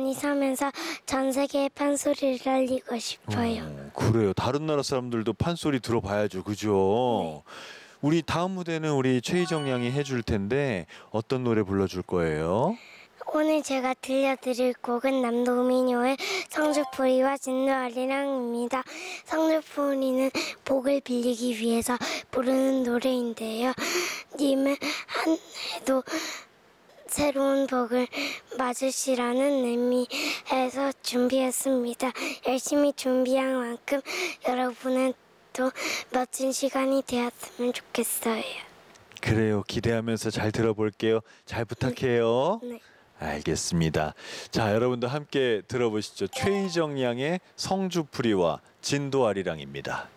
많이 사면서 전 세계에 판소리를 알리고 싶어요. 그래요. 다른 나라 사람들도 판소리 들어봐야죠. 그죠? 우리 다음 무대는 우리 최희정 양이 해줄 텐데 어떤 노래 불러줄 거예요? 오늘 제가 들려드릴 곡은 남도민요의 성주풀이와 진도아리랑입니다. 성주풀이는 복을 빌리기 위해서 부르는 노래인데요. 님은 한 해도 새로운 복을 맞으시라는 의미에서 준비했습니다. 열심히 준비한 만큼 여러분은 또 멋진 시간이 되었으면 좋겠어요. 그래요. 기대하면서 잘 들어볼게요. 잘 부탁해요. 네. 알겠습니다. 자, 여러분도 함께 들어보시죠. 최희정 양의 성주풀이와 진도아리랑입니다.